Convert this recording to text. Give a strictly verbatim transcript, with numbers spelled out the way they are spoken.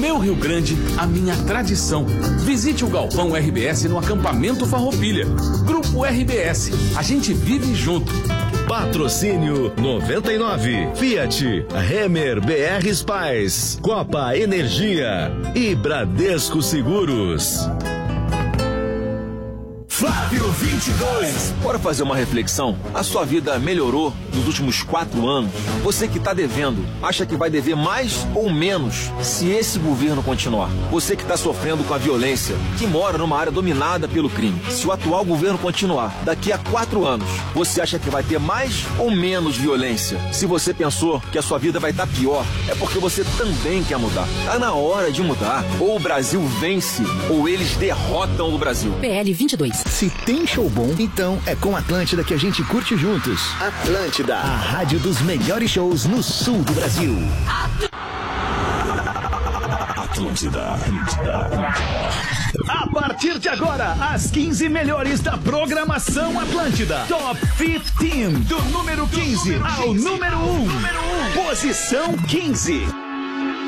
meu Rio Grande, a minha tradição. Visite o Galpão R B S no acampamento Farroupilha. Grupo R B S, a gente vive junto. Patrocínio noventa e nove, Fiat, Remer B R Spice, Copa Energia e Bradesco Seguros. Flávio vinte e dois. Bora fazer uma reflexão? A sua vida melhorou nos últimos quatro anos? Você que está devendo, acha que vai dever mais ou menos se esse governo continuar? Você que está sofrendo com a violência, que mora numa área dominada pelo crime, se o atual governo continuar, daqui a quatro anos, você acha que vai ter mais ou menos violência? Se você pensou que a sua vida vai estar pior, é porque você também quer mudar. Tá na hora de mudar. Ou o Brasil vence, ou eles derrotam o Brasil. P L vinte e dois. Se tem show bom, então é com Atlântida que a gente curte juntos. Atlântida, a rádio dos melhores shows no sul do Brasil. Atlântida. A partir de agora, as quinze melhores da programação Atlântida. Top quinze, do número quinze ao número um. Posição quinze.